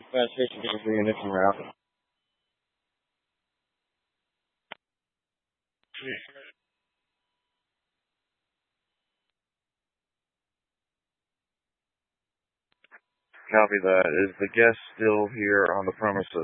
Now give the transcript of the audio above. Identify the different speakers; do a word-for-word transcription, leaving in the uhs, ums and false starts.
Speaker 1: Fire station giving for ignition route. Copy that. Is the guest still here on the premises?